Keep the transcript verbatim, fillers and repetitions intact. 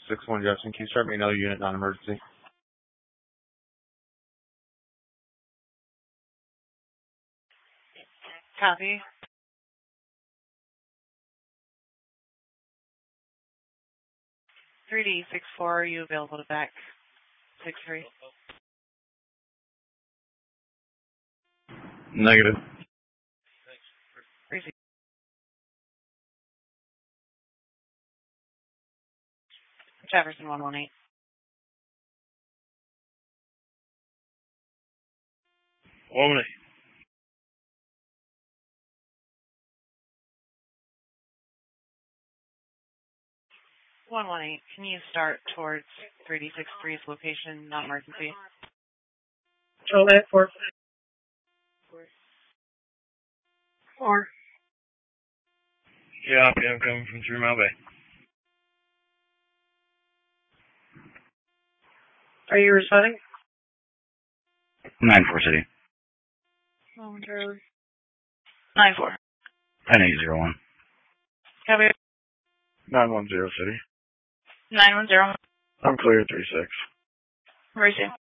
six one Jefferson. Can you start me another unit non-emergency? Copy. three D six four, are you available to back six three? Negative. Receive. Jefferson one one eight. one one eight. one one eight, can you start towards three D six three's location, not emergency? Control that, four. Four. Yeah, I'm coming from Three Mile Bay. Are you responding? nine four City. Momentarily. nine four. ten eight zero one. Copy. nine one zero City. nine one zero. I'm clear, three six. Receive.